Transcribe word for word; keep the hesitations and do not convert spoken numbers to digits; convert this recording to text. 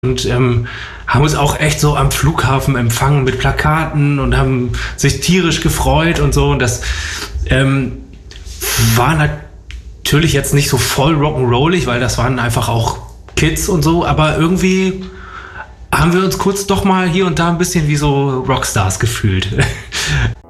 und ähm, haben uns auch echt so am Flughafen empfangen mit Plakaten und haben sich tierisch gefreut und so. Und das ähm, war natürlich jetzt nicht so voll rock'n'rollig, weil das waren einfach auch Kids und so, aber irgendwie haben wir uns kurz doch mal hier und da ein bisschen wie so Rockstars gefühlt.